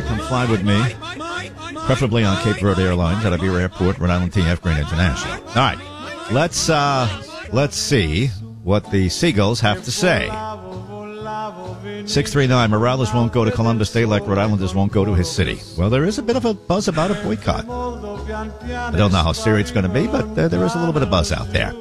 come fly with me, preferably on Cape Verde Airlines at Iberia Airport, Rhode Island TF Green International. All right, let's see what the Seagulls have to say. 639, Morales won't go to Columbus Day like Rhode Islanders won't go to his city. Well, there is a bit of a buzz about a boycott. I don't know how serious it's going to be, but there is a little bit of buzz out there.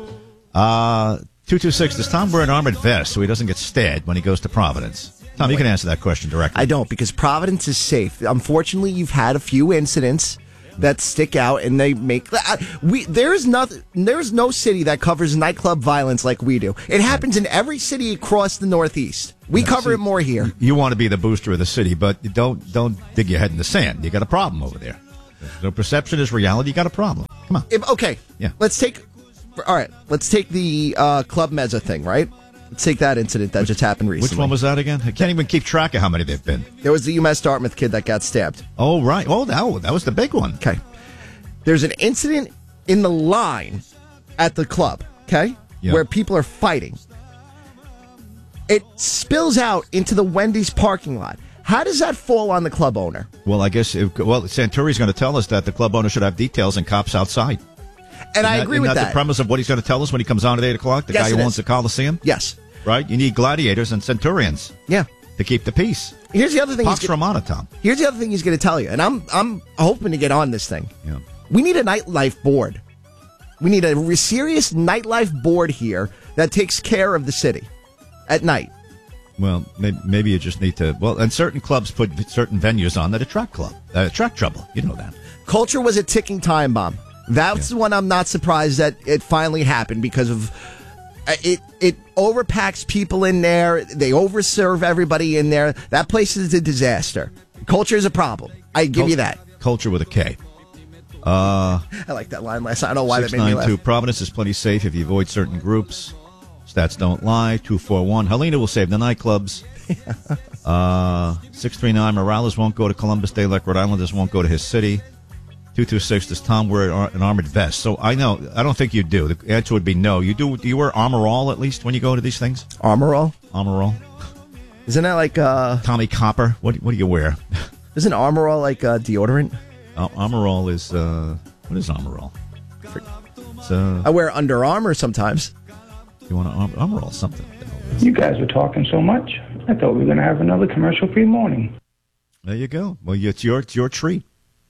226, does Tom wear an armored vest so he doesn't get stabbed when he goes to Providence? Tom, you can answer that question directly. I don't, because Providence is safe. Unfortunately, you've had a few incidents that stick out, and they make there's no city that covers nightclub violence like we do. It happens in every city across the Northeast. We cover it more here. You want to be the booster of the city, but don't dig your head in the sand. You got a problem over there. No perception is reality. You got a problem. Come on. Let's take the Club Mezza thing, right? Let's take that incident that just happened recently. Which one was that again? I can't even keep track of how many there've been. There was the UMass Dartmouth kid that got stabbed. Oh, right. Oh, that was the big one. Okay. There's an incident in the line at the club, okay, where people are fighting. It spills out into the Wendy's parking lot. How does that fall on the club owner? Well, I guess, Santuri's going to tell us that the club owner should have details and cops outside. And I agree with that. Isn't that the premise of what he's going to tell us when he comes on at 8 o'clock? The guy who owns the Coliseum? Yes. Right? You need gladiators and centurions. Yeah. To keep the peace. Here's the other thing. Pax Romana, Tom. Here's the other thing he's going to tell you, and I'm hoping to get on this thing. Yeah. We need a nightlife board. We need a serious nightlife board here that takes care of the city at night. Well, maybe you just need to. Well, and certain clubs put certain venues on that attract trouble. You know that. Culture was a ticking time bomb. That's the one I'm not surprised that it finally happened because of it overpacks people in there. They overserve everybody in there. That place is a disaster. Culture is a problem. I give you that. Culture with a K. I like that line last night. I don't know why that made me laugh. Providence is plenty safe if you avoid certain groups. Stats don't lie. 241. Helena will save the nightclubs. 639. Morales won't go to Columbus Day like Rhode Islanders won't go to his city. 226. Does Tom wear an armored vest? So I don't think you do. The answer would be no. You do. Do you wear armorall at least when you go to these things? Armorall? Armorall. Isn't that like Tommy Copper? What do you wear? Isn't armorall like deodorant? Armorall is what is armorall? I wear Under Armour sometimes. You want to armorall something? You guys were talking so much. I thought we were going to have another commercial-free morning. There you go. Well, it's your treat.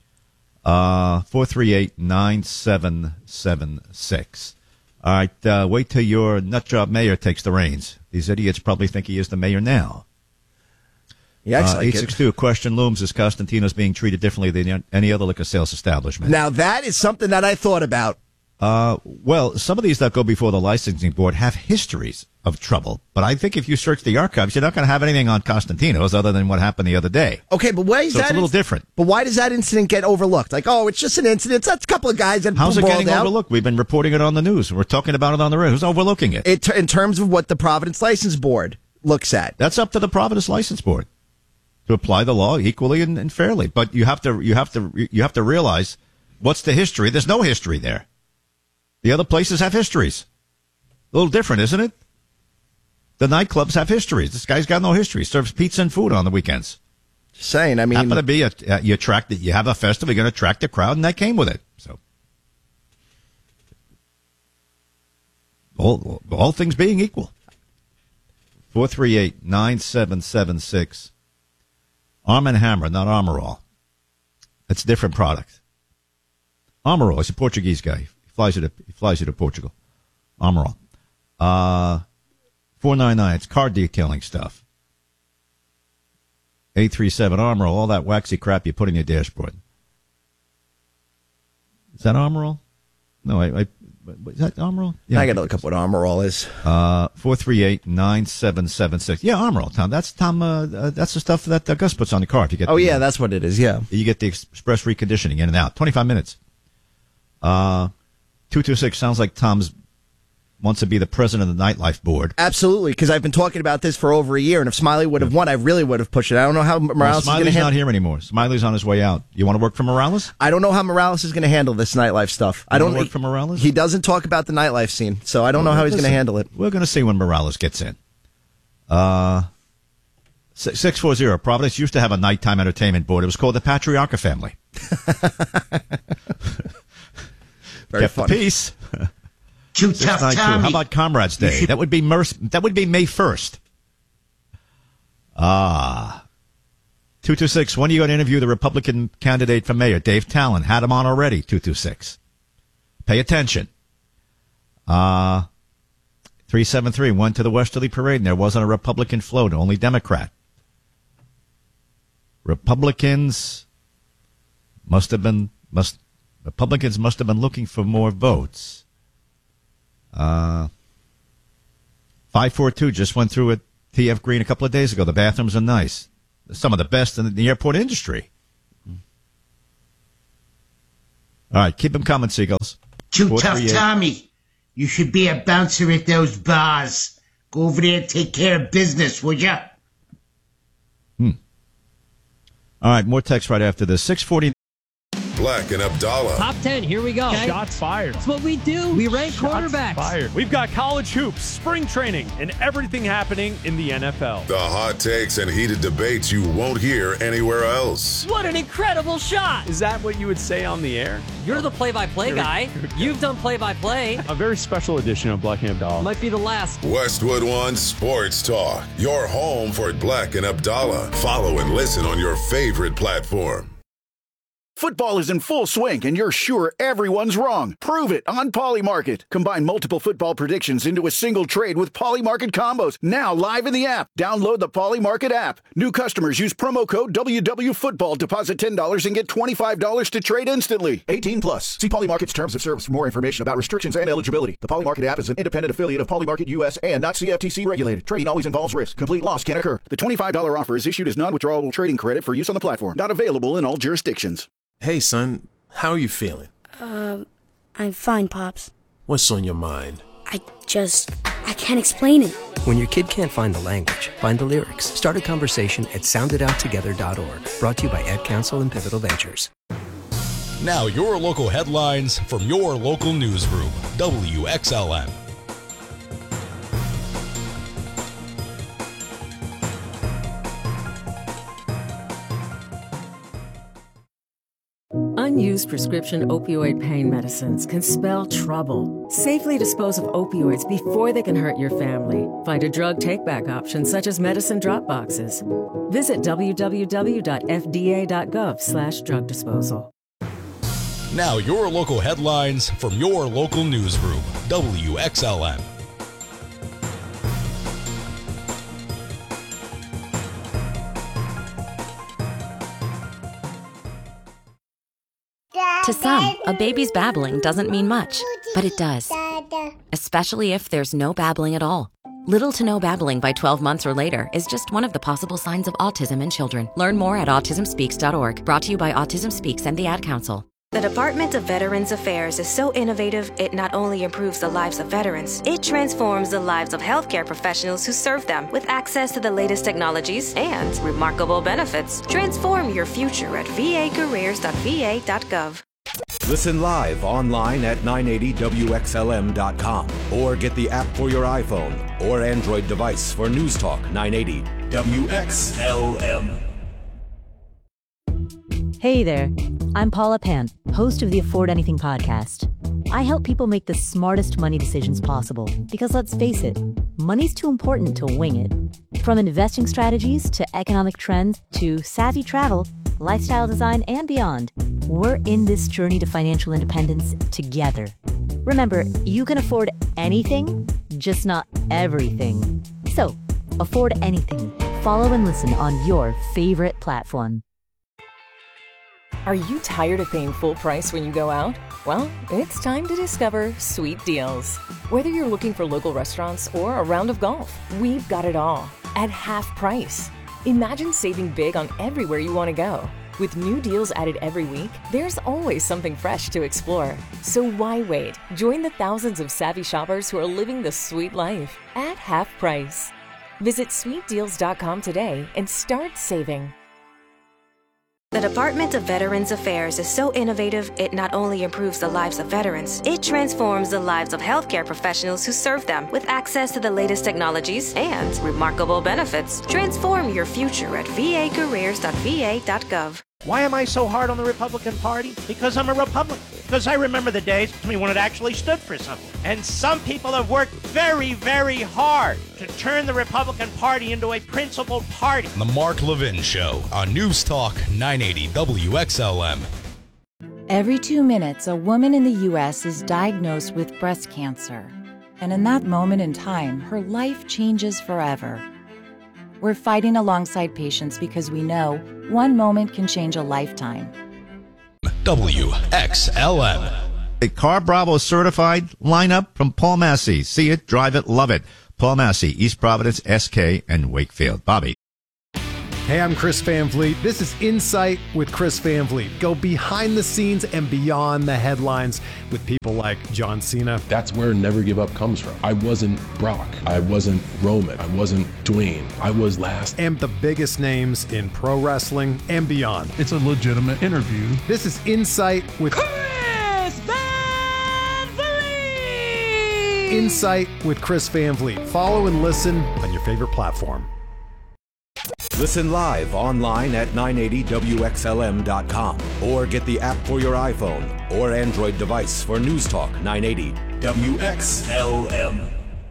438-9776. All right, wait till your nutjob mayor takes the reins. These idiots probably think he is the mayor now. Yeah, 862, question looms. Is Costantino's being treated differently than any other liquor sales establishment? Now, that is something that I thought about. Well, some of these that go before the licensing board have histories of trouble. But I think if you search the archives, you're not going to have anything on Costantino's other than what happened the other day. Okay, but why is so it's a little different. But why does that incident get overlooked? Like, it's just an incident. That's a couple of guys that how's it getting out. overlooked? We've been reporting it on the news. We're talking about it on the radio. Who's overlooking it? In terms of what the Providence License Board looks at. That's up to the Providence License Board to apply the law equally and fairly. But you have to realize what's the history. There's no history there. The other places have histories. A little different, isn't it? The nightclubs have histories. This guy's got no history. Serves pizza and food on the weekends. Just saying, I mean, happen to be you have a festival, you're going to attract a crowd, and that came with it. So, all things being equal. 438-9776. Arm & Hammer, not Armorall. That's a different product. Armorall is a Portuguese guy. He flies you to Portugal. Armorall. 499, it's car detailing stuff. 837, Armorall, all that waxy crap you put in your dashboard. Is that Armorall? No, is that Armorall? Yeah, I got to look up what Armorall is. 438-9776. Yeah, Armorall, Tom. That's the stuff that Gus puts on the car. If you get that's what it is, yeah. You get the express reconditioning in and out. 25 minutes. 226 sounds like Tom's wants to be the president of the Nightlife Board. Absolutely, because I've been talking about this for over a year, and if Smiley would have won, I really would have pushed it. I don't know how Morales is going to handle it. Smiley's not here anymore. Smiley's on his way out. You want to work for Morales? I don't know how Morales is going to handle this nightlife stuff. I don't work for Morales? He doesn't talk about the nightlife scene, so I don't know how he's going to handle it. We're going to see when Morales gets in. 640. Providence used to have a nighttime entertainment board. It was called the Patriarcha Family. Very Kept funny. the peace. Too tough, 692. Tommy. How about Comrades Day? That would be May 1st. 226. When are you going to interview the Republican candidate for mayor, Dave Talon? Had him on already. 226. Pay attention. 373. Went to the Westerly Parade and there wasn't a Republican float, only Democrat. Republicans must have been looking for more votes. 542 just went through at TF Green a couple of days ago. The bathrooms are nice. Some of the best in the airport industry. All right, keep them coming, Seagulls. Too tough, 438. Tommy. You should be a bouncer at those bars. Go over there and take care of business, would ya? All right, more text right after this. 640. Black and Abdallah. Top 10, here we go. Okay. Shots fired. That's what we do. We rank quarterbacks. Fired. We've got college hoops, spring training, and everything happening in the NFL. The hot takes and heated debates you won't hear anywhere else. What an incredible shot. Is that what you would say on the air? You're the play-by-play guy. You've done play-by-play. A very special edition of Black and Abdallah. Might be the last. Westwood One Sports Talk. Your home for Black and Abdallah. Follow and listen on your favorite platform. Football is in full swing, and you're sure everyone's wrong. Prove it on Polymarket. Combine multiple football predictions into a single trade with Polymarket combos. Now live in the app. Download the Polymarket app. New customers use promo code WWFootball. Deposit $10 and get $25 to trade instantly. 18 plus. See Polymarket's terms of service for more information about restrictions and eligibility. The Polymarket app is an independent affiliate of Polymarket US and not CFTC regulated. Trading always involves risk. Complete loss can occur. The $25 offer is issued as non-withdrawable trading credit for use on the platform. Not available in all jurisdictions. Hey, son, how are you feeling? I'm fine, Pops. What's on your mind? I can't explain it. When your kid can't find the language, find the lyrics. Start a conversation at sounditouttogether.org. Brought to you by Ad Council and Pivotal Ventures. Now your local headlines from your local newsroom. WXLN. Unused prescription opioid pain medicines can spell trouble. Safely dispose of opioids before they can hurt your family. Find a drug take-back option such as medicine drop boxes. Visit www.fda.gov/drug disposal. Now your local headlines from your local newsroom. WXLN. To some, a baby's babbling doesn't mean much, but it does. Especially if there's no babbling at all. Little to no babbling by 12 months or later is just one of the possible signs of autism in children. Learn more at autismspeaks.org. Brought to you by Autism Speaks and the Ad Council. The Department of Veterans Affairs is so innovative, it not only improves the lives of veterans, it transforms the lives of healthcare professionals who serve them with access to the latest technologies and remarkable benefits. Transform your future at vacareers.va.gov. Listen live online at 980WXLM.com or get the app for your iPhone or Android device for News Talk 980 WXLM. Hey there, I'm Paula Pan, host of the Afford Anything podcast. I help people make the smartest money decisions possible because let's face it, money's too important to wing it. From investing strategies to economic trends to savvy travel, lifestyle design, and beyond, we're in this journey to financial independence together. Remember, you can afford anything, just not everything. So, afford anything. Follow and listen on your favorite platform. Are you tired of paying full price when you go out? Well, it's time to discover Sweet Deals. Whether you're looking for local restaurants or a round of golf, we've got it all at half price. Imagine saving big on everywhere you want to go. With new deals added every week, there's always something fresh to explore. So why wait? Join the thousands of savvy shoppers who are living the sweet life at half price. Visit sweetdeals.com today and start saving. The Department of Veterans Affairs is so innovative, it not only improves the lives of veterans, it transforms the lives of healthcare professionals who serve them. With access to the latest technologies and remarkable benefits, transform your future at vacareers.va.gov. Why am I so hard on the Republican Party? Because I'm a Republican. Because I remember the days when it actually stood for something. And some people have worked very, very hard to turn the Republican Party into a principled party. The Mark Levin Show on News Talk 980 WXLM. Every 2 minutes, a woman in the U.S. is diagnosed with breast cancer. And in that moment in time, her life changes forever. We're fighting alongside patients because we know one moment can change a lifetime. WXLM. A Car Bravo certified lineup from Paul Massey. See it, drive it, love it. Paul Massey, East Providence, SK, and Wakefield. Bobby. Hey, I'm Chris Van Vliet. This is Insight with Chris Van Vliet. Go behind the scenes and beyond the headlines with people like John Cena. That's where Never Give Up comes from. I wasn't Brock. I wasn't Roman. I wasn't Dwayne. I was last. And the biggest names in pro wrestling and beyond. It's a legitimate interview. This is Insight with Chris Van Vliet. Insight with Chris Van Vliet. Follow and listen on your favorite platform. Listen live online at 980WXLM.com or get the app for your iPhone or Android device for News Talk 980 WXLM.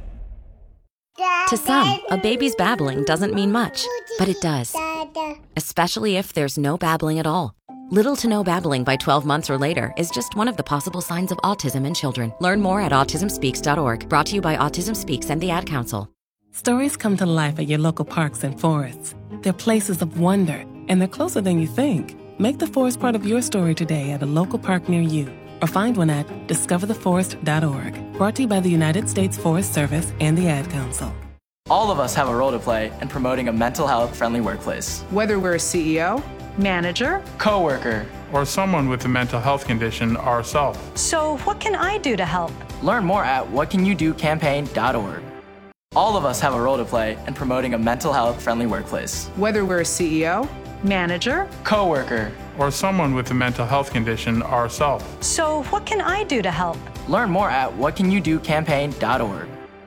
To some, a baby's babbling doesn't mean much, but it does. Especially if there's no babbling at all. Little to no babbling by 12 months or later is just one of the possible signs of autism in children. Learn more at autismspeaks.org. Brought to you by Autism Speaks and the Ad Council. Stories come to life at your local parks and forests. They're places of wonder, and they're closer than you think. Make the forest part of your story today at a local park near you, or find one at discovertheforest.org. Brought to you by the United States Forest Service and the Ad Council. All of us have a role to play in promoting a mental health friendly workplace. Whether we're a CEO, manager, coworker, or someone with a mental health condition ourselves. So what can I do to help? Learn more at whatcanyoudocampaign.org. All of us have a role to play in promoting a mental health friendly workplace. Whether we're a CEO, manager, coworker, or someone with a mental health condition ourselves. So what can I do to help? Learn more at whatcanyoudocampaign.org.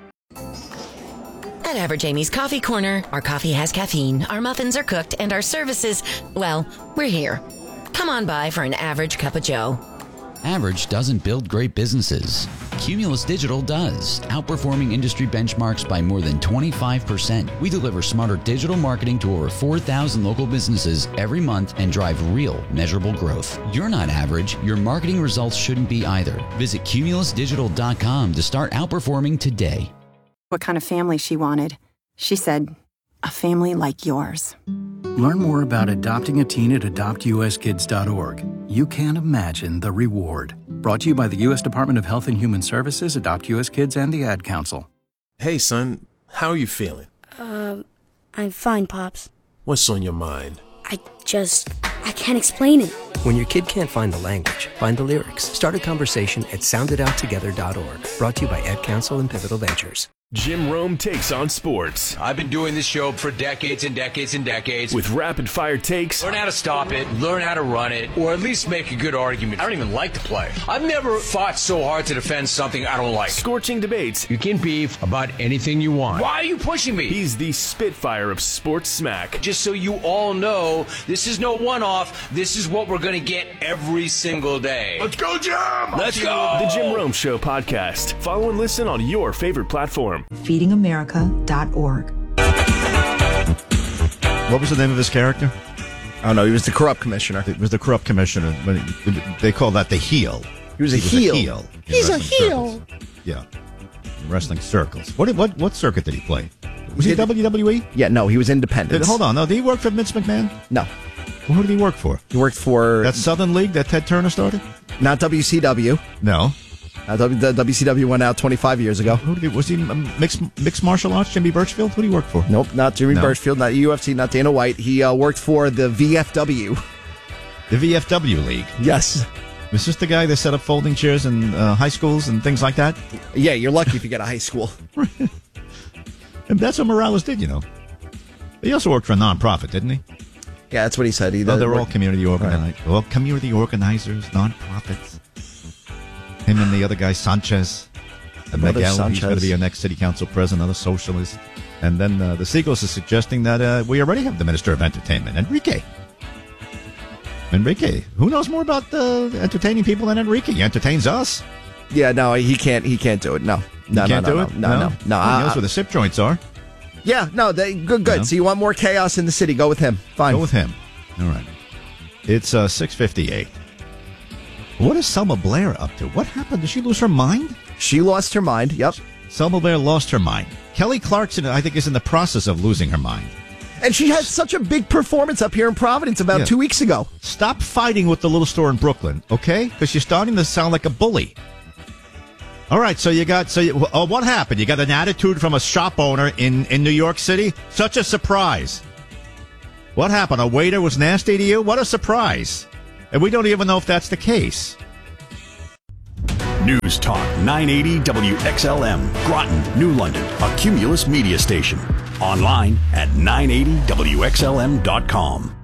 At Average Amy's Coffee Corner, our coffee has caffeine, our muffins are cooked, and our services, well, we're here. Come on by for an average cup of joe. Average doesn't build great businesses. Cumulus Digital does, outperforming industry benchmarks by more than 25%. We deliver smarter digital marketing to over 4,000 local businesses every month and drive real, measurable growth. You're not average. Your marketing results shouldn't be either. Visit cumulusdigital.com to start outperforming today. What kind of family she wanted. She said, a family like yours. Learn more about adopting a teen at adoptuskids.org. You can't imagine the reward. Brought to you by the U.S. Department of Health and Human Services, Adopt U.S. Kids, and the Ad Council. Hey, son, how are you feeling? I'm fine, Pops. What's on your mind? I can't explain it. When your kid can't find the language, find the lyrics. Start a conversation at sounditouttogether.org. Brought to you by Ad Council and Pivotal Ventures. Jim Rome takes on sports. I've been doing this show for decades and decades and decades. With rapid-fire takes. Learn how to stop it, learn how to run it, or at least make a good argument. I don't even like to play. I've never fought so hard to defend something I don't like. Scorching debates. You can beef about anything you want. Why are you pushing me? He's the Spitfire of sports smack. Just so you all know, this is no one-off. This is what we're going to get every single day. Let's go, Jim! Let's go! The Jim Rome Show podcast. Follow and listen on your favorite platform. FeedingAmerica.org. What was the name of his character? Oh, no, he was the corrupt commissioner. It was the corrupt commissioner. They call that the heel. He was a heel. He's a heel. Yeah. In wrestling circles. What circuit did he play? Was he WWE? Yeah, no, he was independent. Hold on. No, did he work for Vince McMahon? No. Well, who did he work for? He worked for... That Southern League that Ted Turner started? Not WCW. No. The WCW went out 25 years ago. Was he mixed martial arts? Jimmy Birchfield? Who did he work for? Nope, not Jimmy Birchfield, not UFC, not Dana White. He worked for the VFW. The VFW League? Yes. Was this the guy that set up folding chairs in high schools and things like that? Yeah, you're lucky if you get a high school. And that's what Morales did, you know. He also worked for a non-profit, didn't he? Yeah, that's what he said. They're all community organized. Right. Well, community organizers, nonprofits. Him and the other guy, Sanchez. And Miguel, he's going to be our next city council president, another socialist. And then the Seagulls is suggesting that we already have the Minister of Entertainment, Enrique. Who knows more about entertaining people than Enrique? He entertains us. Yeah, no, he can't do it. No. He can't do it? No. He knows where the sip joints are. Yeah, no, good. You know? So you want more chaos in the city? Go with him. Fine. Go with him. All right. It's 6:58. What is Selma Blair up to? What happened? Did she lose her mind? She lost her mind. Yep. Selma Blair lost her mind. Kelly Clarkson, I think, is in the process of losing her mind. And she had such a big performance up here in Providence about 2 weeks ago. Stop fighting with the little store in Brooklyn, okay? Because you're starting to sound like a bully. All right, what happened? You got an attitude from a shop owner in New York City? Such a surprise. What happened? A waiter was nasty to you? What a surprise. And we don't even know if that's the case. News Talk 980 WXLM, Groton, New London, a Cumulus media station. Online at 980WXLM.com.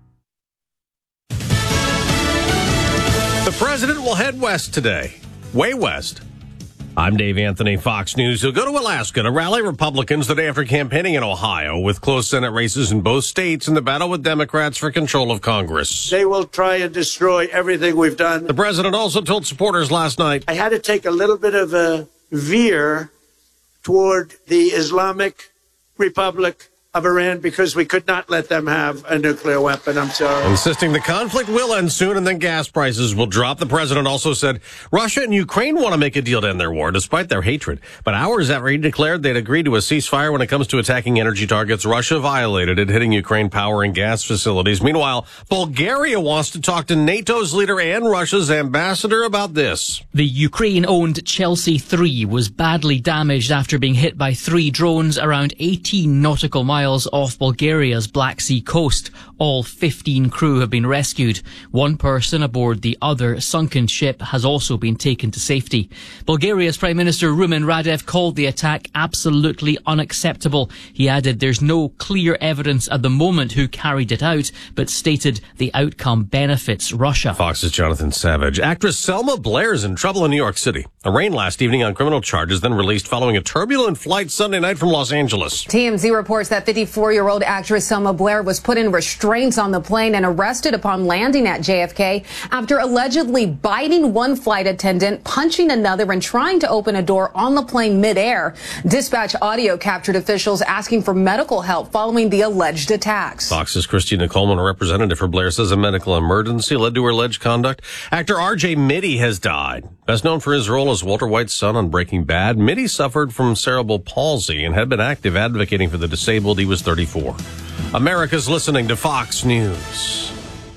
The president will head west today. Way west. I'm Dave Anthony, Fox News. He'll go to Alaska to rally Republicans the day after campaigning in Ohio with close Senate races in both states in the battle with Democrats for control of Congress. They will try and destroy everything we've done. The president also told supporters last night, I had to take a little bit of a veer toward the Islamic Republic of Iran because we could not let them have a nuclear weapon. I'm sorry. Insisting the conflict will end soon and then gas prices will drop. The president also said Russia and Ukraine want to make a deal to end their war despite their hatred. But hours after he declared they'd agreed to a ceasefire when it comes to attacking energy targets, Russia violated it, hitting Ukraine power and gas facilities. Meanwhile, Bulgaria wants to talk to NATO's leader and Russia's ambassador about this. The Ukraine-owned Chelsea 3 was badly damaged after being hit by 3 drones around 18 nautical miles off Bulgaria's Black Sea coast. All 15 crew have been rescued. One person aboard the other sunken ship has also been taken to safety. Bulgaria's Prime Minister Rumen Radev called the attack absolutely unacceptable. He added there's no clear evidence at the moment who carried it out, but stated the outcome benefits Russia. Fox's Jonathan Savage. Actress Selma Blair is in trouble in New York City. Arraigned last evening on criminal charges, then released following a turbulent flight Sunday night from Los Angeles. TMZ reports that 54-year-old actress Selma Blair was put in restraints on the plane and arrested upon landing at JFK after allegedly biting one flight attendant, punching another, and trying to open a door on the plane midair. Dispatch audio captured officials asking for medical help following the alleged attacks. Fox's Christina Coleman, a representative for Blair, says a medical emergency led to her alleged conduct. Actor R.J. Mitty has died. Best known for his role as Walter White's son on Breaking Bad, Mitty suffered from cerebral palsy and had been active advocating for the disabled. He was 34. America's listening to Fox News.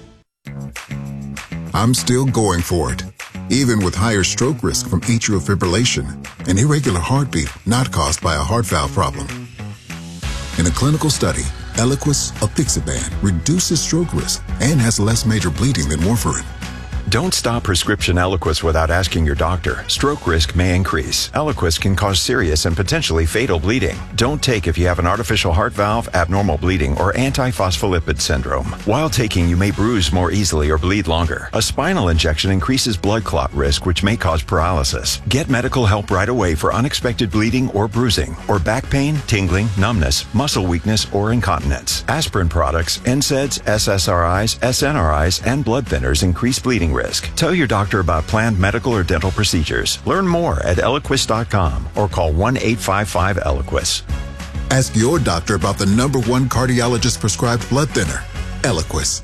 I'm still going for it, even with higher stroke risk from atrial fibrillation, an irregular heartbeat not caused by a heart valve problem. In a clinical study, Eliquis apixaban reduces stroke risk and has less major bleeding than warfarin. Don't stop prescription Eliquis without asking your doctor. Stroke risk may increase. Eliquis can cause serious and potentially fatal bleeding. Don't take if you have an artificial heart valve, abnormal bleeding, or antiphospholipid syndrome. While taking, you may bruise more easily or bleed longer. A spinal injection increases blood clot risk, which may cause paralysis. Get medical help right away for unexpected bleeding or bruising, or back pain, tingling, numbness, muscle weakness, or incontinence. Aspirin products, NSAIDs, SSRIs, SNRIs, and blood thinners increase bleeding risk. Tell your doctor about planned medical or dental procedures. Learn more at Eliquis.com or call 1-855-ELIQUIS. Ask your doctor about the #1 cardiologist prescribed blood thinner, Eliquis.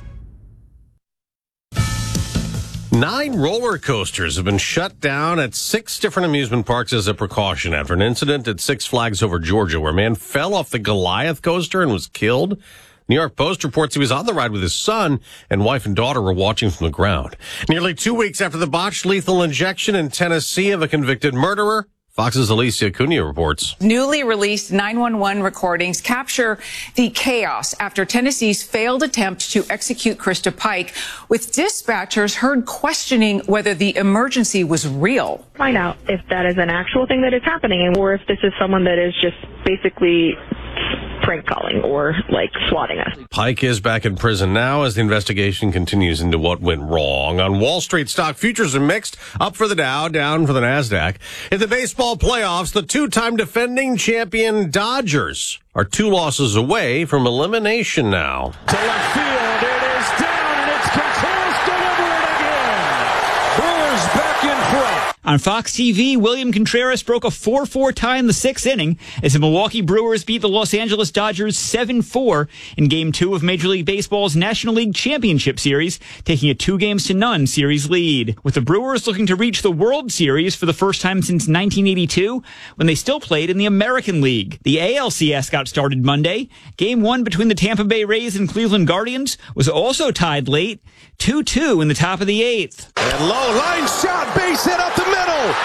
9 roller coasters have been shut down at 6 different amusement parks as a precaution after an incident at Six Flags Over Georgia where a man fell off the Goliath coaster and was killed. New York Post reports he was on the ride with his son, and wife and daughter were watching from the ground. Nearly 2 weeks after the botched lethal injection in Tennessee of a convicted murderer, Fox's Alicia Cunha reports. Newly released 911 recordings capture the chaos after Tennessee's failed attempt to execute Krista Pike, with dispatchers heard questioning whether the emergency was real. Find out if that is an actual thing that is happening or if this is someone that is just basically prank calling or like swatting us. Pike is back in prison now as the investigation continues into what went wrong. On Wall Street, stock futures are mixed, up for the Dow, down for the NASDAQ. In the baseball playoffs, the two-time defending champion Dodgers are 2 losses away from elimination now. To left field, it is down, and it's Contreras delivering again. Brewers back in front. On Fox TV, William Contreras broke a 4-4 tie in the 6th inning as the Milwaukee Brewers beat the Los Angeles Dodgers 7-4 in Game 2 of Major League Baseball's National League Championship Series, taking a 2-0 series lead. With the Brewers looking to reach the World Series for the first time since 1982, when they still played in the American League. The ALCS got started Monday. Game 1 between the Tampa Bay Rays and Cleveland Guardians was also tied late, 2-2 in the top of the 8th. And low line shot, base hit up the middle.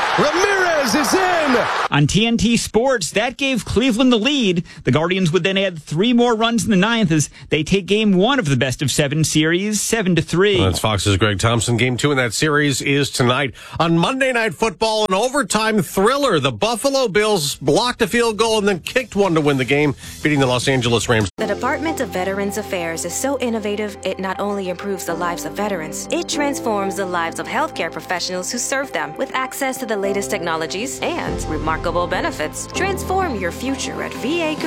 Ramirez is in. On TNT Sports, that gave Cleveland the lead. The Guardians would then add 3 more runs in the 9th as they take Game 1 of the best-of-7 series 7-3. Well, that's Fox's Greg Thompson. Game 2 in that series is tonight. On Monday Night Football, an overtime thriller. The Buffalo Bills blocked a field goal and then kicked one to win the game, beating the Los Angeles Rams. The Department of Veterans Affairs is so innovative, it not only improves the lives of veterans, it transforms the lives of healthcare professionals who serve them with access to the latest technologies and remarkable benefits. Transform your future at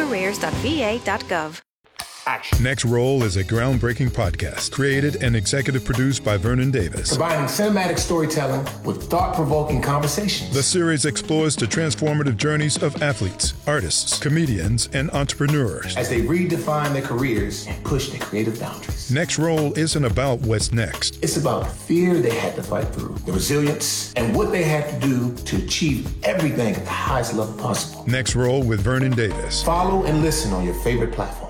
vacareers.va.gov. Next Roll is a groundbreaking podcast created and executive produced by Vernon Davis. Combining cinematic storytelling with thought-provoking conversations. The series explores the transformative journeys of athletes, artists, comedians, and entrepreneurs as they redefine their careers and push their creative boundaries. Next Roll isn't about what's next. It's about the fear they had to fight through, the resilience, and what they had to do to achieve everything at the highest level possible. Next Roll with Vernon Davis. Follow and listen on your favorite platform.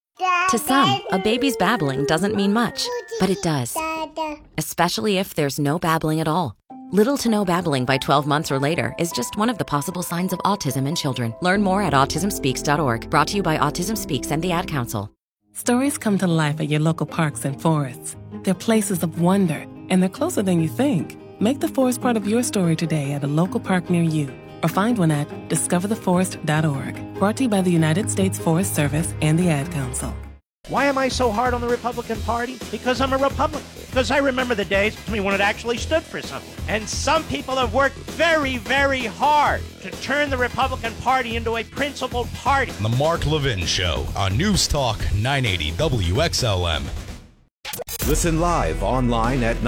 To some, a baby's babbling doesn't mean much, but it does. Especially if there's no babbling at all. Little to no babbling by 12 months or later is just one of the possible signs of autism in children. Learn more at autismspeaks.org. Brought to you by Autism Speaks and the Ad Council. Stories come to life at your local parks and forests. They're places of wonder, and they're closer than you think. Make the forest part of your story today at a local park near you. Or find one at discovertheforest.org. Brought to you by the United States Forest Service and the Ad Council. Why am I so hard on the Republican Party? Because I'm a Republican. Because I remember the days when it actually stood for something. And some people have worked very, very hard to turn the Republican Party into a principled party. The Mark Levin Show on News Talk 980 WXLM. Listen live online at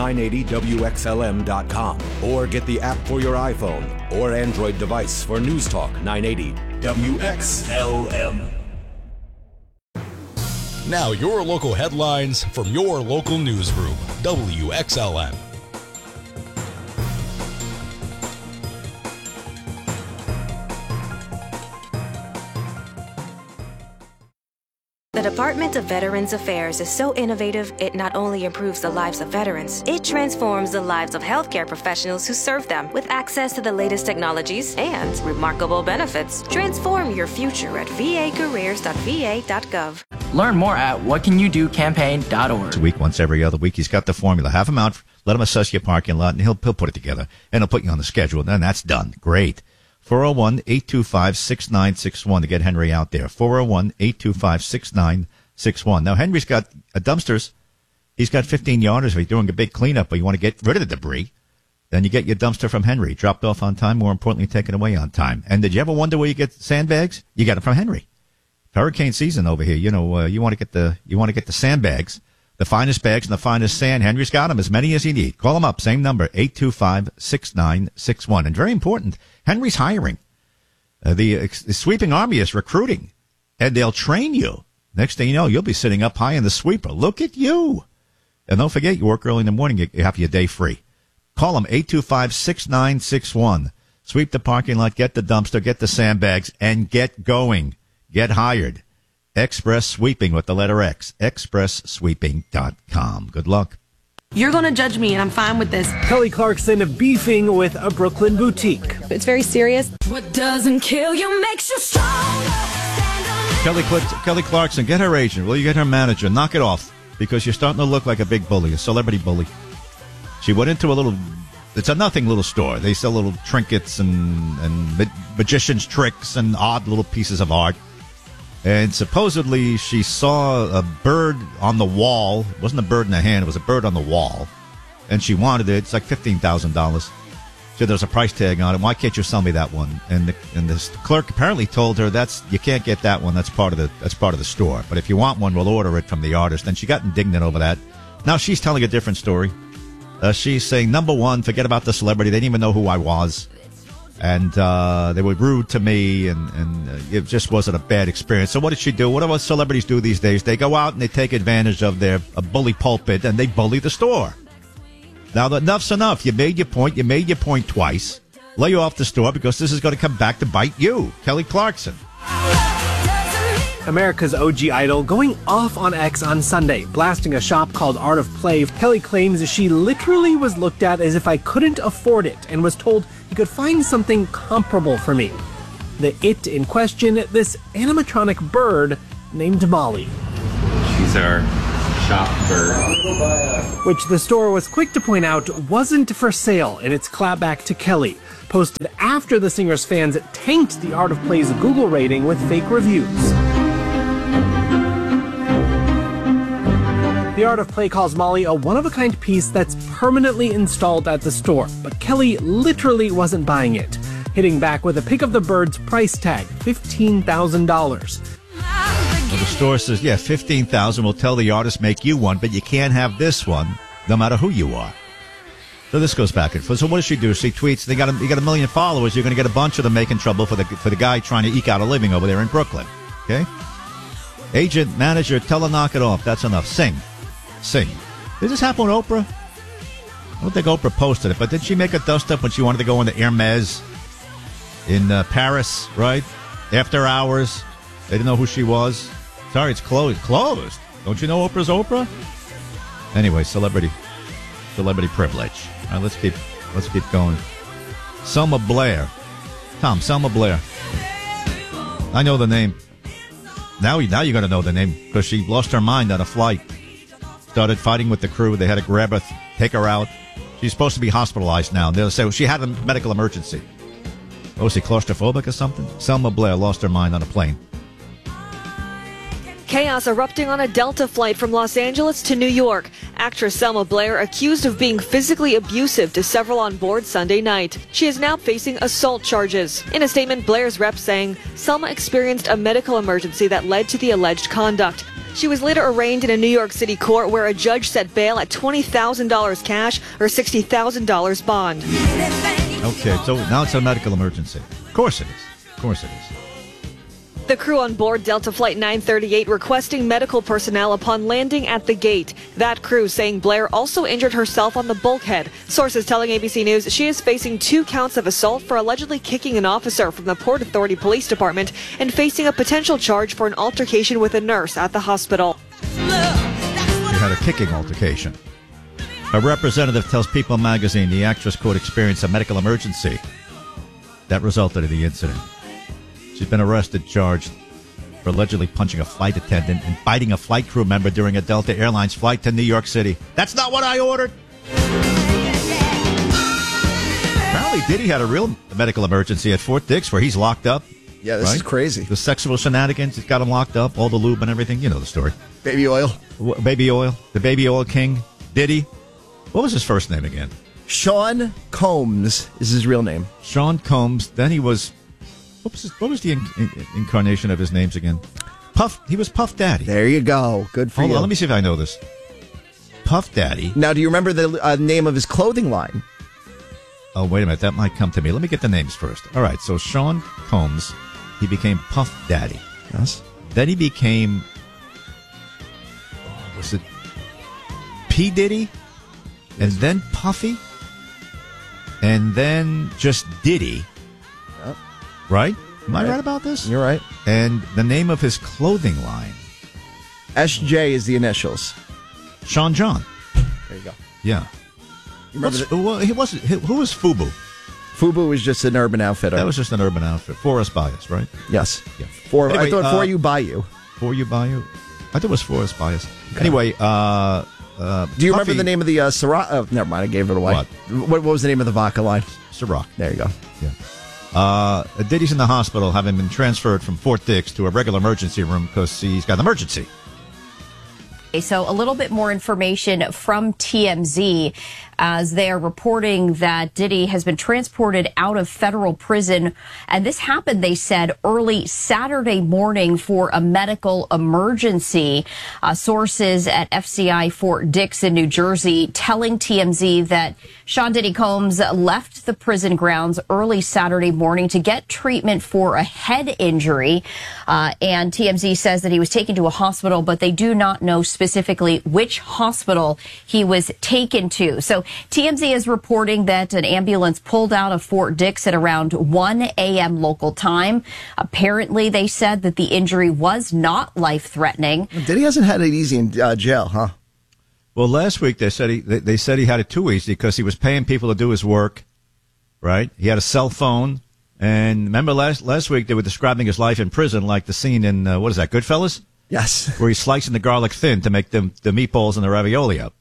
980WXLM.com or get the app for your iPhone or Android device for News Talk 980 WXLM. Now your local headlines from your local newsroom, WXLM. The Department of Veterans Affairs is so innovative, it not only improves the lives of veterans, it transforms the lives of healthcare professionals who serve them with access to the latest technologies and remarkable benefits. Transform your future at vacareers.va.gov. Learn more at whatcanyoudocampaign.org. It's a week, once every other week. He's got the formula. Have him out, let him assess your parking lot, and he'll put it together. And he'll put you on the schedule. And that's done. Great. 401-825-6961 to get Henry out there. 401-825-6961. Now, Henry's got dumpsters. He's got 15 yarders. If he's doing a big cleanup, but you want to get rid of the debris, then you get your dumpster from Henry. Dropped off on time, more importantly, taken away on time. And did you ever wonder where you get sandbags? You got it from Henry. Hurricane season over here. You know, you want to get the sandbags, the finest bags and the finest sand. Henry's got them, as many as you need. Call him up. Same number, 825-6961. And very important, Henry's hiring. The sweeping army is recruiting, and they'll train you. Next thing you know, you'll be sitting up high in the sweeper. Look at you. And don't forget, you work early in the morning, you have your day free. Call them, 825-6961. Sweep the parking lot, get the dumpster, get the sandbags, and get going. Get hired. Express Sweeping with the letter X. ExpressSweeping.com. Good luck. You're going to judge me, and I'm fine with this. Kelly Clarkson beefing with a Brooklyn boutique. It's very serious. What doesn't kill you makes you stronger. Kelly Clarkson, get her agent. Will you get her manager? Knock it off, because you're starting to look like a big bully, a celebrity bully. She went into it's a nothing little store. They sell little trinkets and magician's tricks and odd little pieces of art. And supposedly she saw a bird on the wall. It wasn't a bird in the hand. It was a bird on the wall. And she wanted it. It's like $15,000. So there's a price tag on it. Why can't you sell me that one? And the clerk apparently told her you can't get that one. That's part of the store. But if you want one, we'll order it from the artist. And she got indignant over that. Now she's telling a different story. She's saying, number one, forget about the celebrity. They didn't even know who I was. And they were rude to me, and it just wasn't a bad experience. So what did she do? What do celebrities do these days? They go out and they take advantage of their bully pulpit, and they bully the store. Now, enough's enough. You made your point. You made your point twice. Lay you off the store because this is going to come back to bite you. Kelly Clarkson. America's OG idol going off on X on Sunday, blasting a shop called Art of Play. Kelly claims she literally was looked at as if I couldn't afford it and was told he could find something comparable for me. The it in question, this animatronic bird named Molly. She's our shop bird. Which the store was quick to point out wasn't for sale in its clapback to Kelly, posted after the singer's fans tanked the Art of Play's Google rating with fake reviews. The Art of Play calls Molly a one-of-a-kind piece that's permanently installed at the store, but Kelly literally wasn't buying it, hitting back with a pic of the bird's price tag, $15,000. Well, the store says, yeah, $15,000 will tell the artist make you one, but you can't have this one, no matter who you are. So this goes back and forth. So what does she do? She tweets, you got a million followers, you're going to get a bunch of them making trouble for the guy trying to eke out a living over there in Brooklyn. Okay? Agent, manager, tell her knock it off. That's enough. Sing. Did this happen with Oprah? I don't think Oprah posted it, but did she make a dust-up when she wanted to go into Hermes in Paris, right? After hours. They didn't know who she was. Sorry, it's closed. Closed? Don't you know Oprah's Oprah? Anyway, celebrity privilege. All right, let's keep going. Selma Blair. Tom, Selma Blair. I know the name. Now you're going to know the name because she lost her mind on a flight. Started fighting with the crew. They had to grab her, take her out. She's supposed to be hospitalized now. They'll say she had a medical emergency. Oh, is she claustrophobic or something? Selma Blair lost her mind on a plane. Chaos erupting on a Delta flight from Los Angeles to New York. Actress Selma Blair accused of being physically abusive to several on board Sunday night. She is now facing assault charges. In a statement, Blair's rep saying Selma experienced a medical emergency that led to the alleged conduct. She was later arraigned in a New York City court where a judge set bail at $20,000 cash or $60,000 bond. Okay, so now it's a medical emergency. Of course it is. The crew on board Delta Flight 938 requesting medical personnel upon landing at the gate. That crew saying Blair also injured herself on the bulkhead. Sources telling ABC News she is facing 2 counts of assault for allegedly kicking an officer from the Port Authority Police Department and facing a potential charge for an altercation with a nurse at the hospital. She had a kicking altercation. A representative tells People magazine the actress, quote, experienced a medical emergency that resulted in the incident. She's been arrested, charged for allegedly punching a flight attendant and biting a flight crew member during a Delta Airlines flight to New York City. That's not what I ordered. Apparently, Diddy had a real medical emergency at Fort Dix where he's locked up. Yeah, this is crazy. The sexual shenanigans, he's got him locked up, all the lube and everything. You know the story. Baby oil. Baby oil. The baby oil king, Diddy. What was his first name again? Sean Combs is his real name. Sean Combs. Then he was... What was the incarnation of his names again? Puff. He was Puff Daddy. There you go. Good for you. Hold on, let me see if I know this. Puff Daddy. Now, do you remember the name of his clothing line? Oh, wait a minute. That might come to me. Let me get the names first. All right, so Sean Combs, he became Puff Daddy. Yes. Then he became... was it P. Diddy? And then Puffy? And then just Diddy. Yep. Right? Am I right about this? You're right. And the name of his clothing line? SJ is the initials. Sean John. There you go. Yeah. Who was FUBU? FUBU was just an urban outfitter. That was just an urban outfit. For Us By Us, right? Yes. Yeah. I thought For You By You. For You By You? I thought it was For Us By Us. Okay. Anyway, do you remember the name of the Ciroc? Never mind, I gave it away. What was the name of the vodka line? Ciroc. There you go. Yeah. Diddy's in the hospital, having been transferred from Fort Dix to a regular emergency room because he's got an emergency. So a little bit more information from TMZ as they are reporting that Diddy has been transported out of federal prison. And this happened, they said, early Saturday morning for a medical emergency. Sources at FCI Fort Dix in New Jersey telling TMZ that Sean Diddy Combs left the prison grounds early Saturday morning to get treatment for a head injury. And TMZ says that he was taken to a hospital, but they do not know specifically which hospital he was taken to. So TMZ is reporting that an ambulance pulled out of Fort Dix at around 1 a.m. local time. Apparently, they said that the injury was not life-threatening. Diddy hasn't had it easy in jail, huh? Well, last week they said he had it too easy because he was paying people to do his work, right? He had a cell phone. And remember last week they were describing his life in prison like the scene in, what is that, Goodfellas? Yes. Where he's slicing the garlic thin to make the meatballs and the ravioli up.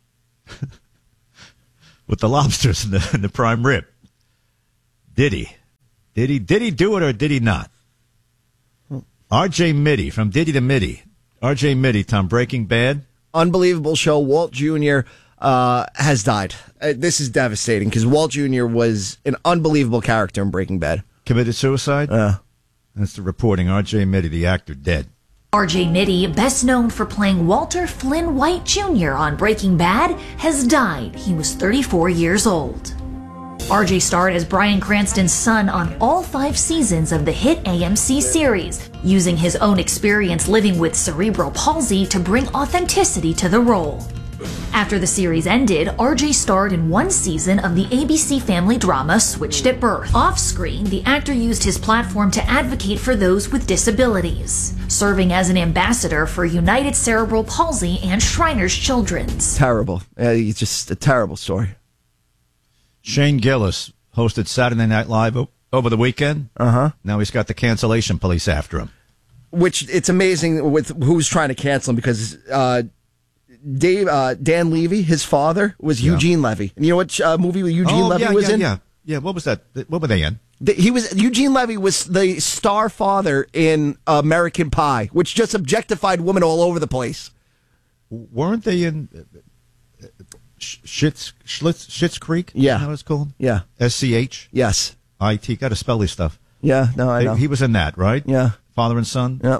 With the lobsters and the prime rib. Did he do it or did he not? R.J. Mitty, from Diddy to Mitty. R.J. Mitty, Tom, Breaking Bad. Unbelievable show. Walt Jr. Has died. This is devastating because Walt Jr. was an unbelievable character in Breaking Bad. Committed suicide? That's the reporting. R.J. Mitty, the actor, dead. R.J. Mitty, best known for playing Walter Flynn White Jr. on Breaking Bad, has died. He was 34 years old. R.J. starred as Bryan Cranston's son on all 5 seasons of the hit AMC series, using his own experience living with cerebral palsy to bring authenticity to the role. After the series ended, RJ starred in 1 season of the ABC family drama Switched at Birth. Off-screen, the actor used his platform to advocate for those with disabilities, serving as an ambassador for United Cerebral Palsy and Shriners Children's. Terrible. It's just a terrible story. Shane Gillis hosted Saturday Night Live over the weekend. Now he's got the cancellation police after him. Which, it's amazing with who's trying to cancel him because... Dan Levy, his father, was Eugene Levy. And you know what movie Eugene Levy was in? Yeah, what was that? What were they in? Eugene Levy was the star father in American Pie, which just objectified women all over the place. Weren't they in Schitt's Creek? Yeah. How it's called? Yeah. SCH? Yes. IT. Got to spell these stuff. Yeah, no, I know. He was in that, right? Yeah. Father and son? Yeah.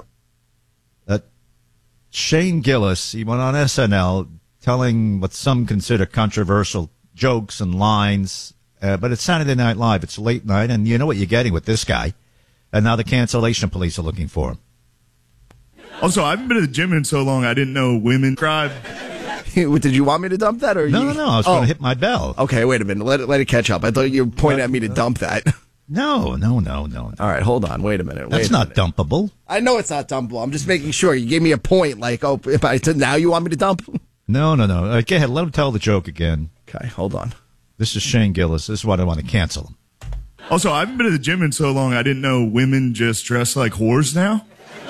Shane Gillis, he went on SNL telling what some consider controversial jokes and lines, but it's Saturday Night Live. It's late night, and you know what you're getting with this guy. And now the cancellation police are looking for him. Also, I haven't been to the gym in so long, I didn't know women cried. Did you want me to dump that? Or No. I was going to hit my bell. Okay, wait a minute. Let it catch up. I thought you were pointing at me to dump that. No. All right, hold on. Wait a minute. That's not dumpable. I know it's not dumpable. I'm just making sure. You gave me a point. Like, if I said now you want me to dump? No. Go ahead. Let him tell the joke again. Okay, hold on. This is Shane Gillis. This is why I want to cancel him. Also, I haven't been to the gym in so long, I didn't know women just dress like whores now.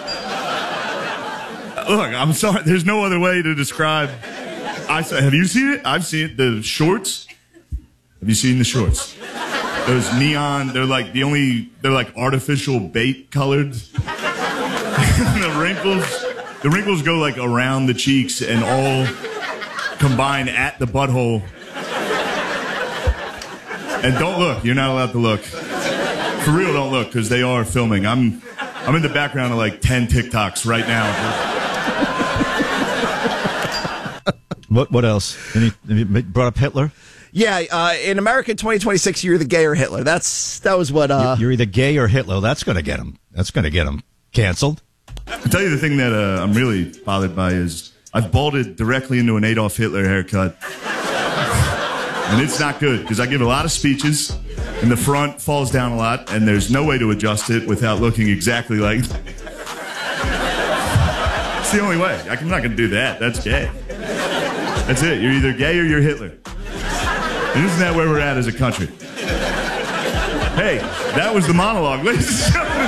Look, I'm sorry. There's no other way to describe. Have you seen it? I've seen it. The shorts. Have you seen the shorts? Those neon, they're like artificial bait colored. The wrinkles go like around the cheeks and all combine at the butthole. And don't look, you're not allowed to look. For real, don't look, because they are filming. I'm in the background of like 10 TikToks right now. What else? Have you brought up Hitler? Yeah, in America in 2026, you're either gay or Hitler. That was what. You're either gay or Hitler. That's going to get him. That's going to get him canceled. I'll tell you the thing that I'm really bothered by is I've balded directly into an Adolf Hitler haircut, and it's not good because I give a lot of speeches, and the front falls down a lot, and there's no way to adjust it without looking exactly like. It's the only way. I'm not going to do that. That's gay. That's it. You're either gay or you're Hitler. And isn't that where we're at as a country? Hey, that was the monologue, ladies and gentlemen.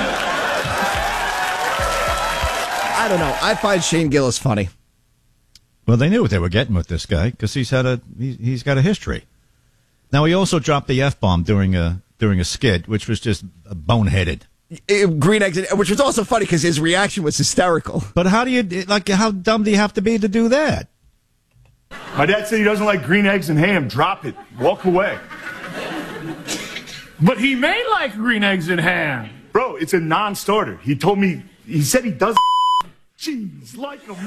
I don't know. I find Shane Gillis funny. Well, they knew what they were getting with this guy because he's got a history. Now, he also dropped the F-bomb during a during a skit, which was just boneheaded. Green eggs, which was also funny because his reaction was hysterical. But how dumb do you have to be to do that? My dad said he doesn't like green eggs and ham. Drop it. Walk away. But he may like green eggs and ham. Bro, it's a non-starter. He said he does cheese like him.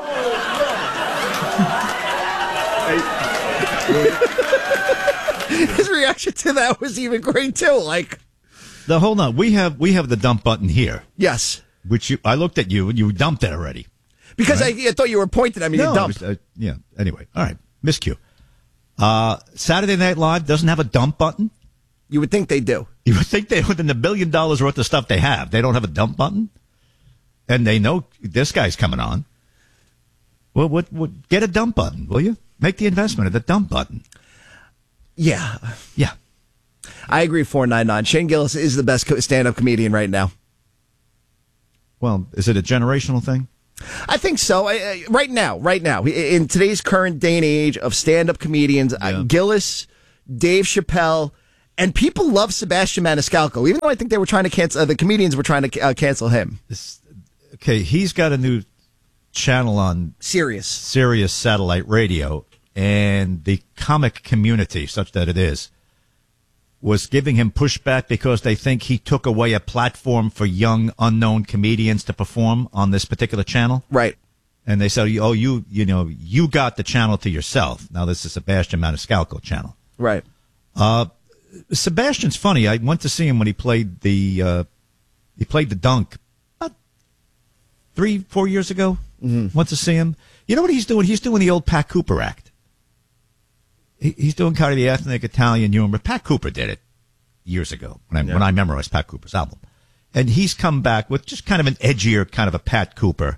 His reaction to that was even great too. Like, hold on, we have the dump button here. Yes, which I looked at you and you dumped it already. Because right? I thought you were pointing at me to dump. Yeah. Anyway, all right, miscue. Saturday Night Live doesn't have a dump button. You would think they do. You would think they, within the $1 billion worth of stuff they have, they don't have a dump button, and they know this guy's coming on. Well, get a dump button, will you? Make the investment of the dump button. Yeah. Yeah. I agree, 499. Shane Gillis is the best stand-up comedian right now. Well, is it a generational thing? I think so. Right now, in today's current day and age of stand-up comedians, Gillis, Dave Chappelle, and people love Sebastian Maniscalco, even though I think they were trying to cancel, the comedians were trying to cancel him. Okay, he's got a new channel on Sirius satellite radio, and the comic community, such that it is, was giving him pushback because they think he took away a platform for young, unknown comedians to perform on this particular channel. Right. And they said, oh, you got the channel to yourself. Now this is Sebastian Maniscalco channel. Right. Sebastian's funny. I went to see him when he played the Dunk about 3-4 years ago. Mm-hmm. Went to see him. You know what he's doing? He's doing the old Pat Cooper act. He's doing kind of the ethnic Italian humor. Pat Cooper did it years ago when I memorized Pat Cooper's album. And he's come back with just kind of an edgier kind of a Pat Cooper.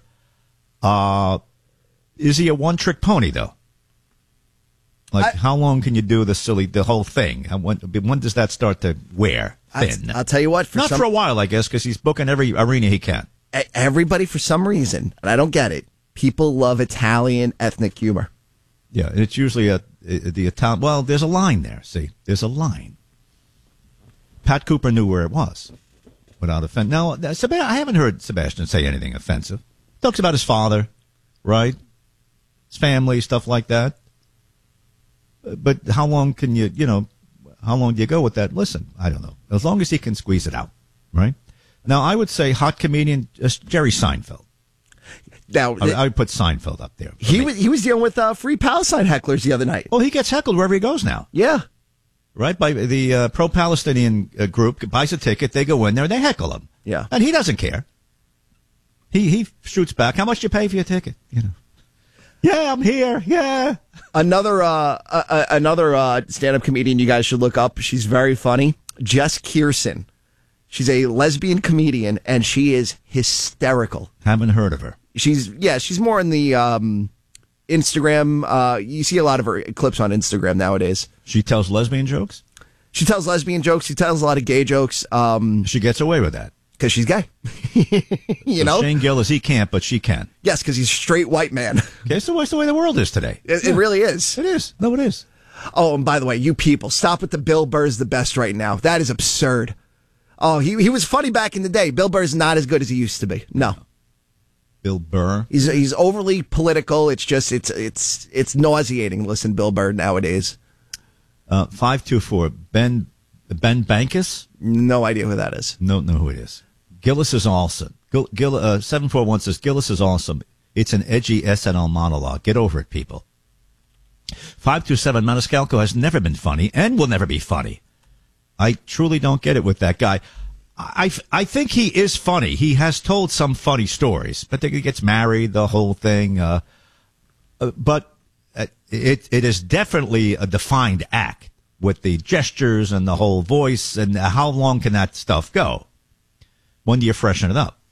Is he a one-trick pony, though? Like, how long can you do the whole thing? When does that start to wear thin? I'll tell you what. For a while, I guess, because he's booking every arena he can. Everybody, for some reason, and I don't get it, people love Italian ethnic humor. Yeah, and it's usually the Italian. Well, there's a line there. See, there's a line. Pat Cooper knew where it was, without offense. Now, I haven't heard Sebastian say anything offensive. Talks about his father, right? His family, stuff like that. But how long can how long do you go with that? Listen, I don't know. As long as he can squeeze it out, right? Now, I would say hot comedian Jerry Seinfeld. Now, I would put Seinfeld up there. He was dealing with Free Palestine hecklers the other night. Well, he gets heckled wherever he goes now. Yeah. Right? By the pro-Palestinian group, buys a ticket, they go in there, and they heckle him. Yeah. And he doesn't care. He shoots back. How much do you pay for your ticket? Yeah, I'm here. Yeah. Another stand-up comedian you guys should look up. She's very funny. Jess Kirson. She's a lesbian comedian, and she is hysterical. Haven't heard of her. She's more in the Instagram. You see a lot of her clips on Instagram nowadays. She tells lesbian jokes? She tells lesbian jokes. She tells a lot of gay jokes. She gets away with that. Because she's gay. You know? Shane Gillis, he can't, but she can. Yes, because he's a straight white man. Okay, so that's the way the world is today. It really is. It is. No, it is. Oh, and by the way, you people, stop with the Bill Burr's the best right now. That is absurd. Oh, he was funny back in the day. Bill Burr's not as good as he used to be. No. Bill Burr? He's overly political. It's just, it's nauseating. Listen, Bill Burr nowadays. 524, Ben Bankus? No idea who that is. No, know who it is. Gillis is awesome. 741 says, Gillis is awesome. It's an edgy SNL monologue. Get over it, people. 527, Maniscalco has never been funny and will never be funny. I truly don't get it with that guy. I think he is funny. He has told some funny stories, but he gets married, the whole thing. But it is definitely a defined act with the gestures and the whole voice. And how long can that stuff go? When do you freshen it up?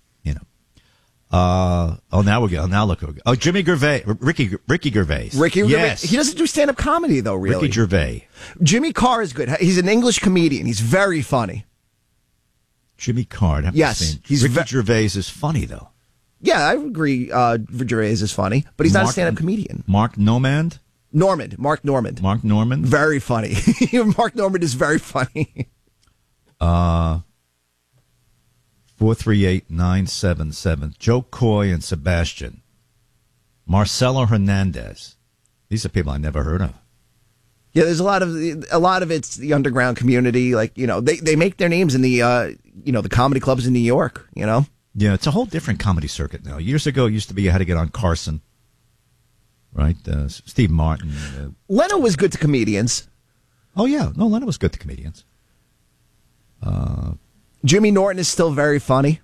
Now we're going. Now look. Oh, Ricky Gervais. Ricky yes. Gervais. He doesn't do stand-up comedy, though, really. Ricky Gervais. Jimmy Carr is good. He's an English comedian. He's very funny. Jimmy Carr. Yes. Ricky Gervais is funny, though. Yeah, I agree. Gervais is funny, but he's not a stand-up comedian. Mark Normand. Mark Normand. Mark Normand. Very funny. Mark Normand is very funny. 438-977. Joe Coy and Sebastian. Marcelo Hernandez. These are people I never heard of. Yeah, there's a lot of it's the underground community. Like, they make their names in the the comedy clubs in New York. Yeah, it's a whole different comedy circuit now. Years ago, it used to be you had to get on Carson, right? Steve Martin. Leno was good to comedians. Oh yeah, no, Leno was good to comedians. Jimmy Norton is still very funny.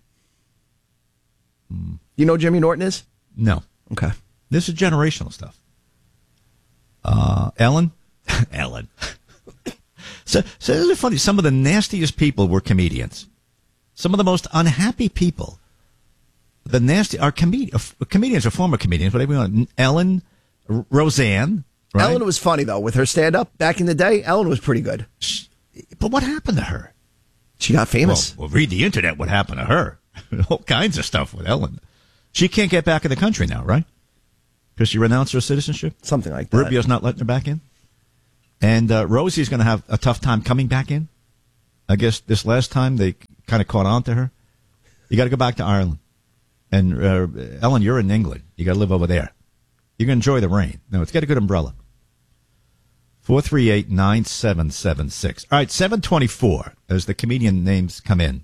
You know who Jimmy Norton is? No. Okay. This is generational stuff. Ellen. Ellen. So this is funny. Some of the nastiest people were comedians. Some of the most unhappy people. Are comedians or former comedians, whatever you want. Ellen, Roseanne. Right? Ellen was funny, though, with her stand-up back in the day. Ellen was pretty good. But what happened to her? She got famous. Well, read the internet. What happened to her? All kinds of stuff with Ellen. She can't get back in the country now, right? Because she renounced her citizenship? Something like that. Rubio's not letting her back in? And Rosie's going to have a tough time coming back in. I guess this last time they kind of caught on to her. You got to go back to Ireland. And Ellen, you're in England. You got to live over there. You can enjoy the rain. No, it's got a good umbrella. 438-9776. All right, 724 as the comedian names come in.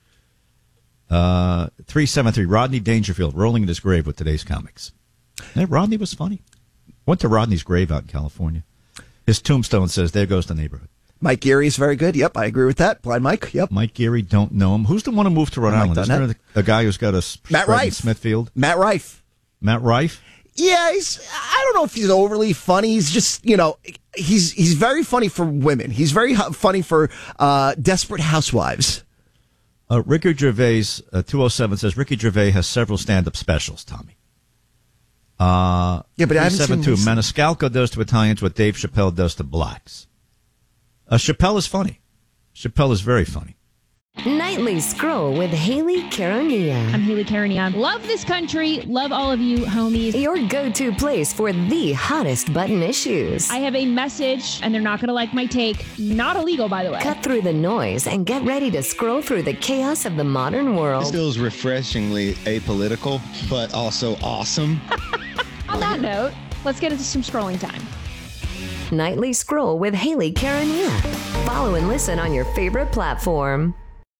373, Rodney Dangerfield rolling in his grave with today's comics. Yeah, Rodney was funny. Went to Rodney's grave out in California. His tombstone says, "There goes the neighborhood." Mike Geary is very good. Yep, I agree with that. Blind Mike, yep. Mike Geary, don't know him. Who's the one who moved to Rhode Island? Isn't there a guy who's got a Matt spread in Rife. Smithfield? Matt Rife. Matt Rife? Yeah, I don't know if he's overly funny. He's just, he's very funny for women. He's very funny for desperate housewives. Ricky Gervais, 207 says, Ricky Gervais has several stand-up specials, Tommy. Yeah, but I haven't seen 372, Maniscalco does to Italians what Dave Chappelle does to blacks. Chappelle is funny. Chappelle is very funny. Nightly Scroll with Haley Carania. I'm Haley Carania. Love this country. Love all of you, homies. Your go-to place for the hottest button issues. I have a message, and they're not going to like my take. Not illegal, by the way. Cut through the noise and get ready to scroll through the chaos of the modern world. This feels refreshingly apolitical, but also awesome. On that note, let's get into some scrolling time. Nightly Scroll with Haley Carania. Follow and listen on your favorite platform.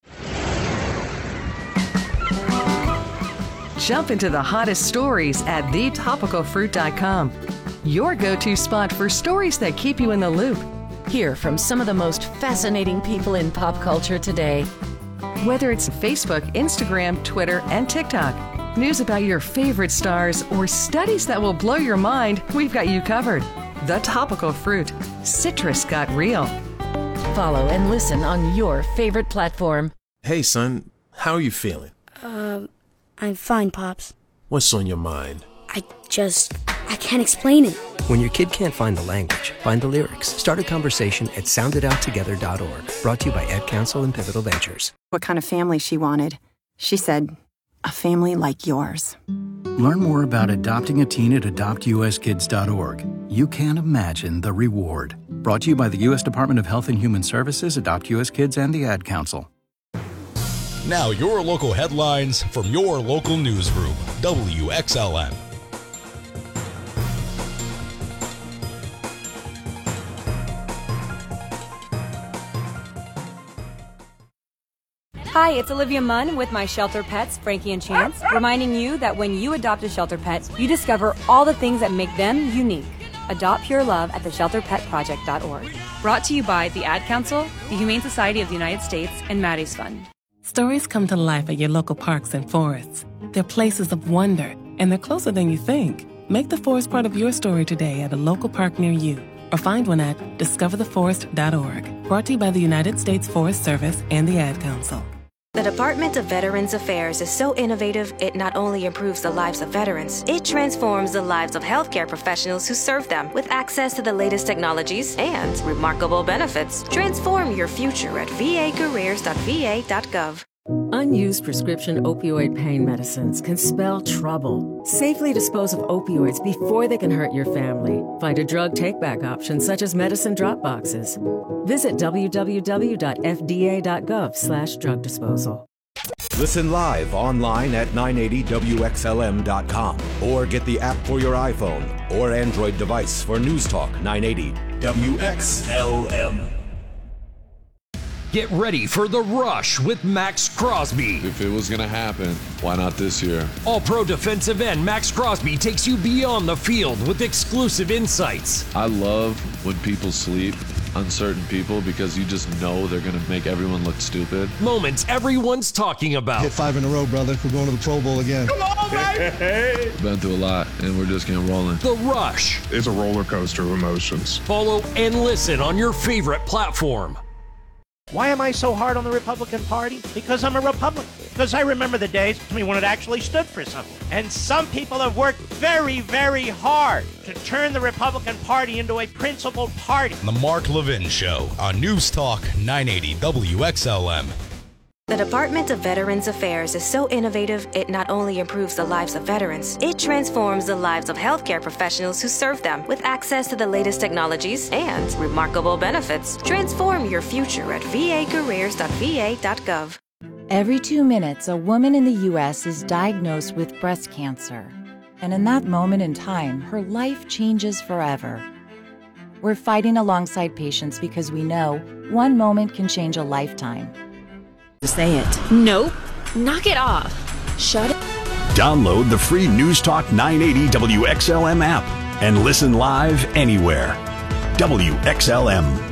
Jump into the hottest stories at thetopicalfruit.com. Your go-to spot for stories that keep you in the loop. Hear from some of the most fascinating people in pop culture today. Whether it's Facebook, Instagram, Twitter, and TikTok, news about your favorite stars, or studies that will blow your mind, we've got you covered. The Topical Fruit. Citrus got real. Follow and listen on your favorite platform. Hey, son, how are you feeling? I'm fine, Pops. What's on your mind? I can't explain it. When your kid can't find the language, find the lyrics. Start a conversation at sounditouttogether.org. Brought to you by Ad Council and Pivotal Ventures. What kind of family she wanted. She said, a family like yours. Learn more about adopting a teen at adoptuskids.org. You can't imagine the reward. Brought to you by the U.S. Department of Health and Human Services, Adopt U.S. Kids, and the Ad Council. Now your local headlines from your local newsroom, WXLN. Hi, it's Olivia Munn with my shelter pets, Frankie and Chance, reminding you that when you adopt a shelter pet, you discover all the things that make them unique. Adopt pure love at theshelterpetproject.org. Brought to you by the Ad Council, the Humane Society of the United States, and Maddie's Fund. Stories come to life at your local parks and forests. They're places of wonder, and they're closer than you think. Make the forest part of your story today at a local park near you, or find one at discovertheforest.org. Brought to you by the United States Forest Service and the Ad Council. The Department of Veterans Affairs is so innovative, it not only improves the lives of veterans, it transforms the lives of healthcare professionals who serve them with access to the latest technologies and remarkable benefits. Transform your future at vacareers.va.gov. Unused prescription opioid pain medicines can spell trouble. Safely dispose of opioids before they can hurt your family. Find a drug take-back option such as medicine drop boxes. Visit www.fda.gov/drug disposal. Listen live online at 980WXLM.com or get the app for your iPhone or Android device for News Talk 980 WXLM. Get ready for The Rush with Max Crosby. If it was going to happen, why not this year? All-pro defensive end Max Crosby takes you beyond the field with exclusive insights. I love when people sleep, uncertain people, because you just know they're going to make everyone look stupid. Moments everyone's talking about. Hit 5 in a row, brother. We're going to the Pro Bowl again. Come on, baby! Been through a lot, and we're just getting rolling. The Rush. It's a roller coaster of emotions. Follow and listen on your favorite platform. Why am I so hard on the Republican Party? Because I'm a Republican. Because I remember the days when it actually stood for something. And some people have worked very, very hard to turn the Republican Party into a principled party. The Mark Levin Show on News Talk 980 WXLM. The Department of Veterans Affairs is so innovative, it not only improves the lives of veterans, it transforms the lives of healthcare professionals who serve them with access to the latest technologies and remarkable benefits. Transform your future at vacareers.va.gov. Every 2 minutes, a woman in the U.S. is diagnosed with breast cancer. And in that moment in time, her life changes forever. We're fighting alongside patients because we know one moment can change a lifetime. Say it. Nope. Knock it off. Shut it. Download the free News Talk 980 WXLM app and listen live anywhere. WXLM.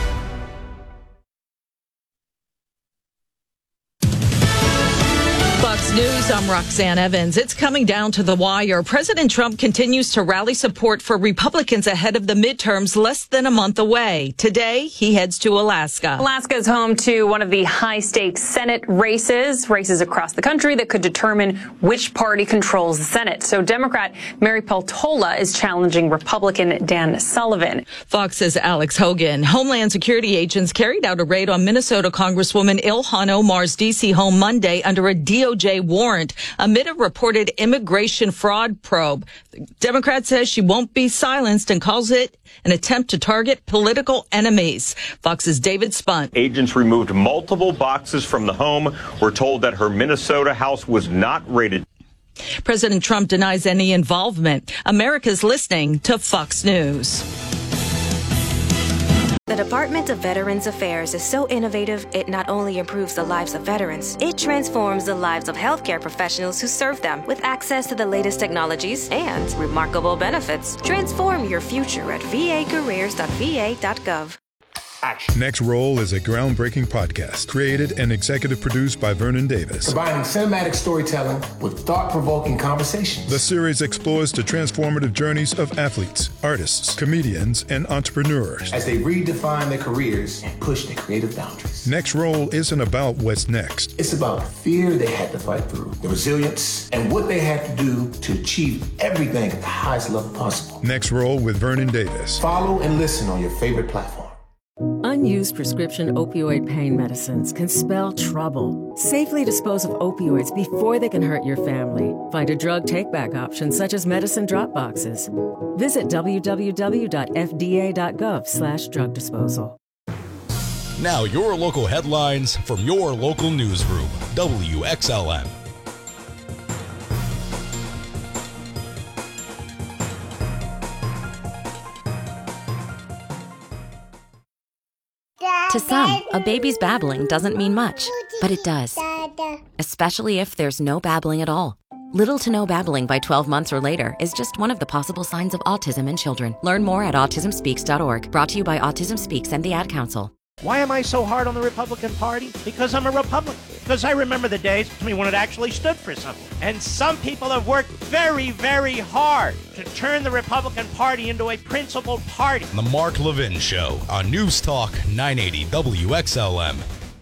Fox News, I'm Roxanne Evans. It's coming down to the wire. President Trump continues to rally support for Republicans ahead of the midterms less than a month away. Today, he heads to Alaska. Alaska is home to one of the high-stakes Senate races across the country that could determine which party controls the Senate. So Democrat Mary Peltola is challenging Republican Dan Sullivan. Fox's Alex Hogan. Homeland Security agents carried out a raid on Minnesota Congresswoman Ilhan Omar's D.C. home Monday under a DOJ warrant amid a reported immigration fraud probe. The Democrat says she won't be silenced and calls it an attempt to target political enemies. Fox's David Spunt. Agents removed multiple boxes from the home. We're told that her Minnesota house was not raided. President Trump denies any involvement. America's listening to Fox News. The Department of Veterans Affairs is so innovative, it not only improves the lives of veterans, it transforms the lives of healthcare professionals who serve them with access to the latest technologies and remarkable benefits. Transform your future at vacareers.va.gov. Next Roll is a groundbreaking podcast created and executive produced by Vernon Davis. Combining cinematic storytelling with thought-provoking conversations. The series explores the transformative journeys of athletes, artists, comedians, and entrepreneurs as they redefine their careers and push their creative boundaries. Next Roll isn't about what's next. It's about the fear they had to fight through, the resilience, and what they had to do to achieve everything at the highest level possible. Next Roll with Vernon Davis. Follow and listen on your favorite platform. Unused prescription opioid pain medicines can spell trouble. Safely dispose of opioids before they can hurt your family. Find a drug take-back option such as medicine drop boxes. Visit www.fda.gov/drug disposal. Now your local headlines from your local newsroom, WXLM. To some, a baby's babbling doesn't mean much, but it does. Especially if there's no babbling at all. Little to no babbling by 12 months or later is just one of the possible signs of autism in children. Learn more at autismspeaks.org. Brought to you by Autism Speaks and the Ad Council. Why am I so hard on the Republican Party? Because I'm a Republican. Because I remember the days when it actually stood for something. And some people have worked very, very hard to turn the Republican Party into a principled party. The Mark Levin Show on News Talk 980 WXLM.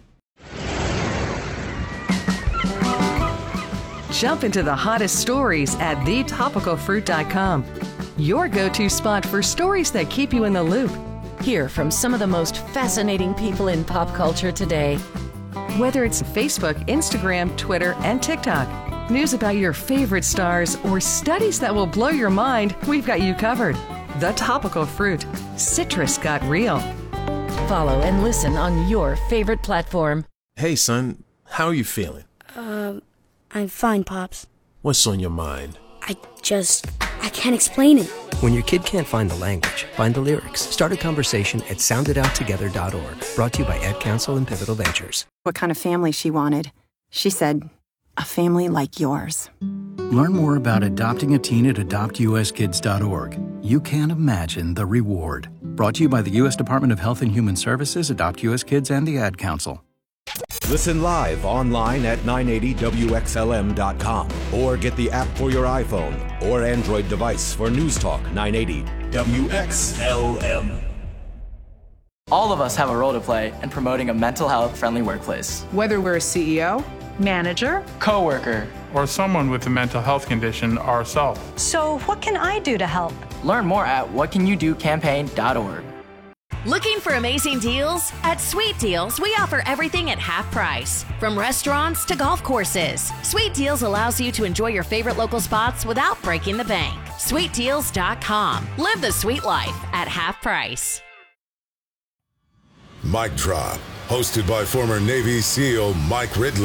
Jump into the hottest stories at thetopicalfruit.com. Your go-to spot for stories that keep you in the loop. Hear from some of the most fascinating people in pop culture today. Whether it's Facebook, Instagram, Twitter, and TikTok, news about your favorite stars, or studies that will blow your mind, we've got you covered. The Topical Fruit. Citrus got real. Follow and listen on your favorite platform. Hey, son, how are you feeling? I'm fine, Pops. What's on your mind? I can't explain it. When your kid can't find the language, find the lyrics. Start a conversation at sounditouttogether.org. Brought to you by Ed Council and Pivotal Ventures. What kind of family she wanted. She said, a family like yours. Learn more about adopting a teen at adoptuskids.org. You can't imagine the reward. Brought to you by the U.S. Department of Health and Human Services, Adopt U.S. Kids, and the Ad Council. Listen live online at 980WXLM.com or get the app for your iPhone or Android device for News Talk 980 WXLM. All of us have a role to play in promoting a mental health friendly workplace. Whether we're a CEO, manager, coworker, or someone with a mental health condition ourselves. So what can I do to help? Learn more at whatcanyoudocampaign.org. Looking for amazing deals? At Sweet Deals, we offer everything at half price. From restaurants to golf courses. Sweet Deals allows you to enjoy your favorite local spots without breaking the bank. SweetDeals.com. Live the sweet life at half price. Mic Drop, hosted by former Navy SEAL Mike Ridley.